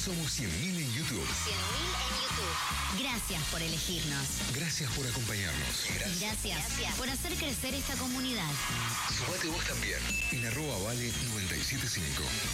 somos 100.000 en YouTube. 100.000 en YouTube. Gracias por elegirnos. Gracias por acompañarnos. Gracias por hacer crecer esta comunidad. Sumate vos también en @vale975.